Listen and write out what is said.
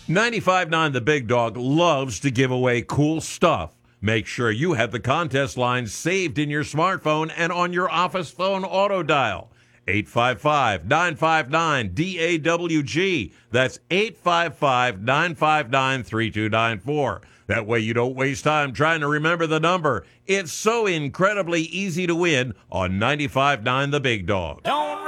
95.9 The Big Dog loves to give away cool stuff. Make sure you have the contest lines saved in your smartphone and on your office phone auto dial. 855-959-DAWG. That's 855-959-3294. That way you don't waste time trying to remember the number. It's so incredibly easy to win on 95.9 The Big Dog. Don't